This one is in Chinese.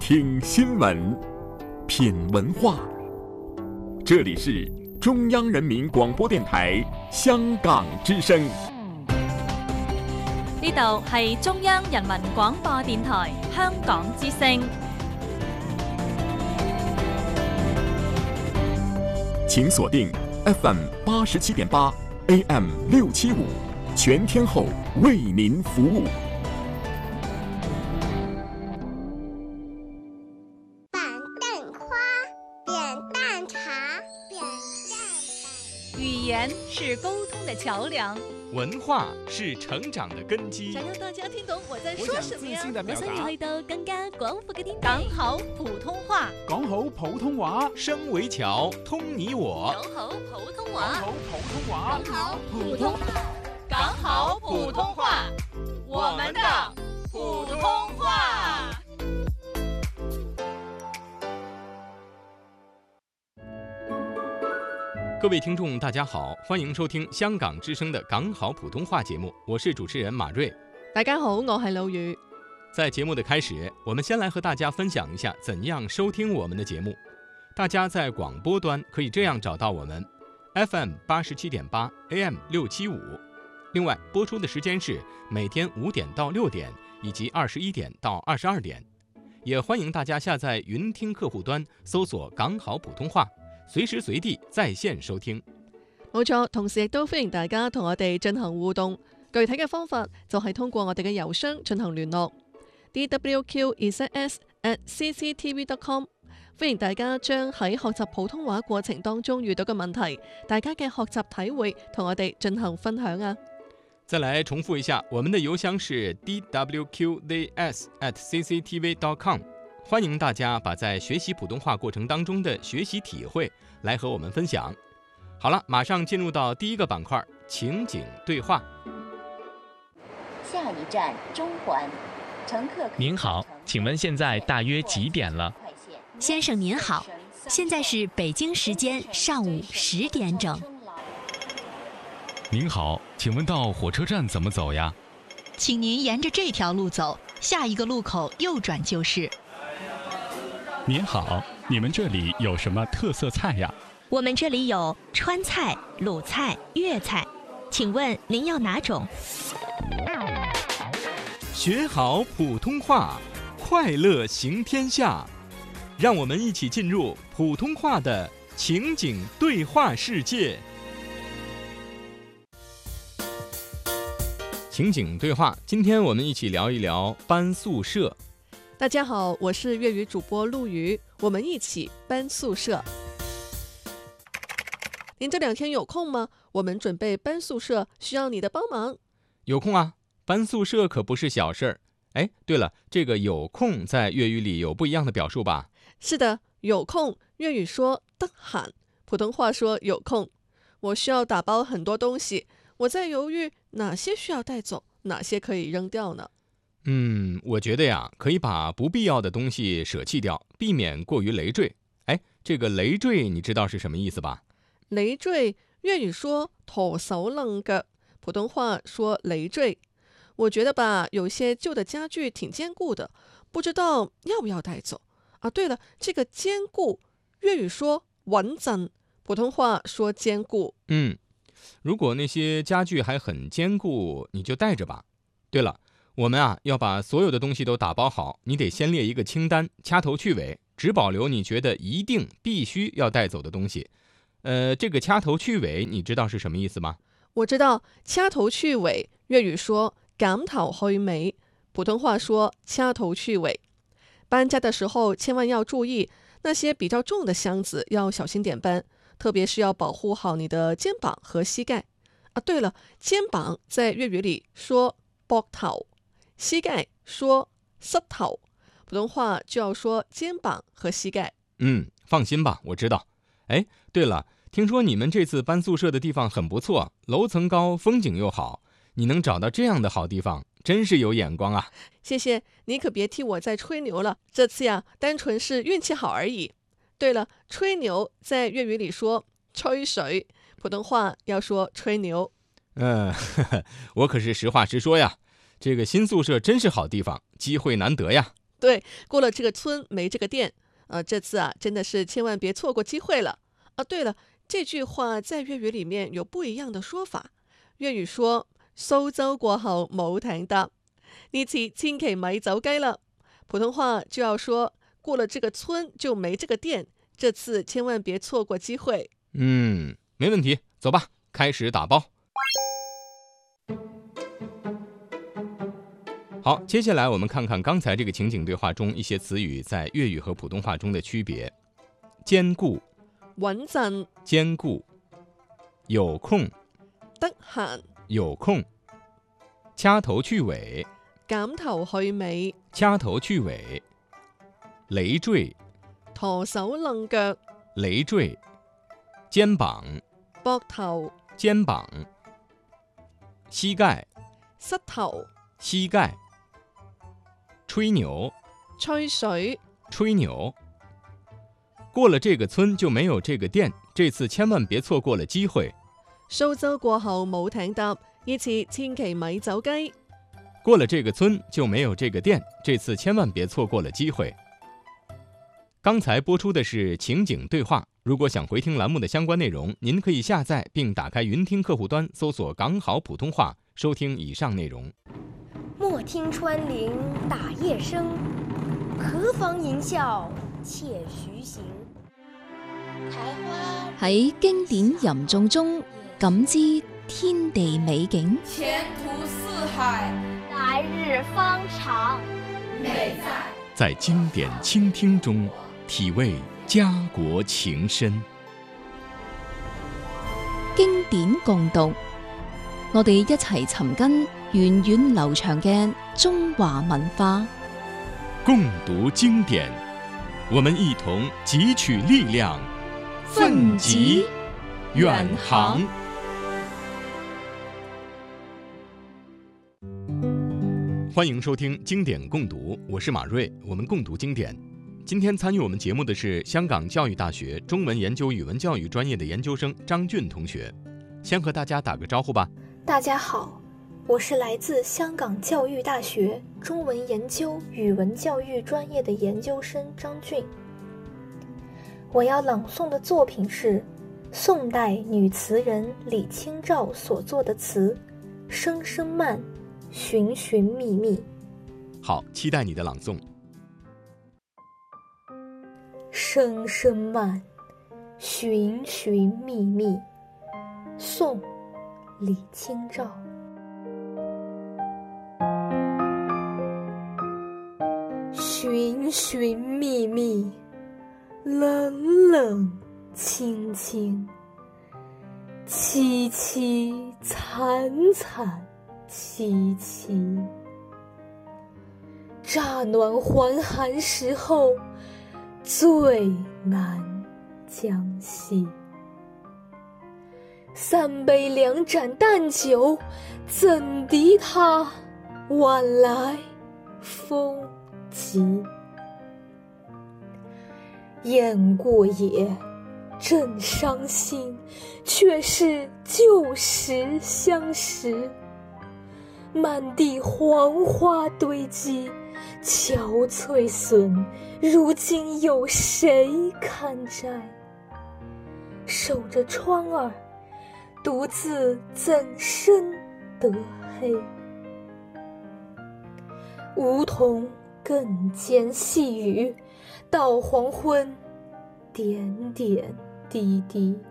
听新闻，品文化。这里是中央人民廣播電台香港之聲。 呢度係中央人民廣播電台香港之聲。 請鎖定 FM 87.8 AM 675，全天候為您服務。 語言是溝通的橋樑， 文化是成長的根基。 想讓大家聽懂我在說什麼呀？ 我想要去到更加廣闊嘅天地。 講好普通話， 講好普通話， 聲為橋，通你我。 講好普通話， 講好普通話， 講好普通話，我們的普通話。 各位聽眾大家好，歡迎收聽香港之聲的港好普通話節目，我是主持人馬瑞。 大家好，我係老宇。 在節目的開始，我們先來和大家分享一下怎樣收聽我們的節目。大家在廣播端可以這樣找到我們 FM 87.8 AM 675，另外播出的時間是每天5點到6點以及21點到22點。也歡迎大家下載雲聽客戶端搜索港好普通話，隨時隨地在線收聽。 冇錯，同時亦都歡迎大家同我哋進行互動，具體嘅方法就係通過我哋嘅郵箱進行聯絡 dwqzs@cctv.com。 歡迎大家將喺學習普通話過程當中遇到嘅問題，大家嘅學習體會同我哋進行分享啊。 再來重複一下，我們的郵箱是 dwqzs@cctv.com。 歡迎大家把在學習普通話過程當中的學習體會來和我們分享。好了，馬上進入到第一個板塊，情景對話。 下一站中環，乘客。 您好，請問現在大約幾點了？ 先生您好，現在是北京時間上午10點整。 您好，請問到火車站怎麼走呀？ 請您沿着這條路走，下一個路口右轉就是。 您好，你們這裡有什麼特色菜呀？ 我們這裡有川菜、魯菜、粵菜，請問您要哪種？ 學好普通話，快樂行天下。讓我們一起進入普通話的情景對話世界。情景對話，今天我們一起聊一聊搬宿舍。 大家好，我是粵語主播陸瑜，我們一起搬宿舍。您這2天有空嗎？我們準備搬宿舍，需要你的幫忙。 有空啊，搬宿舍可不是小事兒。哎，對了，這個有空在粵語裡有不一樣的表述吧？ 是的，有空，粵語說得閒，普通話說有空。我需要打包很多東西，我在猶豫哪些需要帶走，哪些可以扔掉呢？ 我覺得呀，可以把不必要的東西捨棄掉，避免過於累贅。哎，這個累贅你知道是什麼意思吧？ 累贅，粵語說拖手楞腳，普通話說累贅。我覺得吧，有些舊的家具挺堅固的，不知道要不要帶走啊。對了，這個堅固，粵語說穩陣，普通話說堅固。 如果那些家具還很堅固，你就帶着吧。對了，我們啊要把所有的東西都打包好，你得先列一個清單，掐頭去尾，只保留你覺得一定必須要帶走的東西。這個掐頭去尾，你知道是什麼意思嗎？ 我知道，掐頭去尾，粵語說減頭去尾，普通話說掐頭去尾。搬家的時候千萬要注意，那些比較重的箱子要小心點搬，特別是要保護好你的肩膀和膝蓋。啊，對了，肩膀在粵語裡說膊頭，膝蓋說膝頭，普通話就要說肩膀和膝蓋。 放心吧，我知道。哎，對了，聽說你們這次搬宿舍的地方很不錯，樓層高，風景又好，你能找到這樣的好地方，真是有眼光啊。 謝謝，你可別替我再吹牛了，這次呀，單純是運氣好而已。對了，吹牛在粵語裡說吹水，普通話要說吹牛。 我可是實話實說呀，這個新宿舍真是好地方，機會難得呀。 对，过了这个村没这个店。这次真的是千万別錯過機會了。對了，這句話在粵語裡面有不一樣的說法。粵語說蘇州過後冇艇搭，呢次千祈咪走雞了。普通話就要說過了這個村就沒這個店，這次千萬別錯過機會。 沒問題，走吧，開始打包。好，接下來我們看看剛才這個情景對話中一些詞語在粵語和普通話中的區別。兼顧， 穩陣， 兼顧，有空， 得閒， 有空，掐頭去尾， 減頭去尾， 掐頭去尾，累贅， 駝手楞腳， 累贅，肩膀， 膊頭， 肩膀，膝蓋， 膝頭， 膝蓋，吹牛， 吹水， 吹牛，過了這個村就沒有這個店，這次千萬別錯過了機會。 蘇州過後冇艇搭，呢次千祈咪走雞。 過了這個村就沒有這個店，這次千萬別錯過了機會。剛才播出的是情景對話，如果想回聽欄目的相關內容，您可以下載並打開雲聽客戶端，搜索港好普通話，收聽以上內容。 莫聽穿林打葉聲，何妨吟嘯且徐行。 喺經典吟誦中感知天地美景， 前途似海， 來日方長， 美在經典傾聽中體味家國情深。 經典共讀，我哋一齊尋根源遠流長嘅中華文化。 共讀經典，我們一同汲取力量，奮楫遠航。歡迎收聽經典共讀，我是馬瑞，我們共讀經典。今天參與我們節目的是香港教育大學中文研究語文教育專業的研究生張俊同學。先和大家打個招呼吧。 大家好，我是來自香港教育大學中文研究語文教育專業的研究生張俊。我要朗誦的作品是宋代女詞人李清照所作的詞《聲聲慢，尋尋覓覓》。 好，期待你的朗誦。 聲聲慢，尋尋覓覓。宋，李清照。尋尋覓覓，冷冷清清，淒淒慘慘戚戚。乍暖還寒時候，最難將息。三杯兩盞淡酒，怎敵他晚來風急。雁過也，正傷心，卻是舊時相識。滿地黃花堆積，憔悴損，如今有誰堪摘？守着窗兒，獨自怎生得黑？梧桐更兼細雨，到黃昏點點滴滴。